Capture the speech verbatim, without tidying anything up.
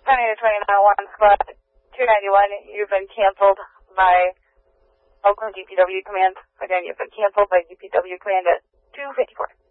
County twenty-nine oh one, Squad two ninety-one, you've been canceled by Oakland D P W Command. Again, you've been canceled by D P W Command at two fifty-four.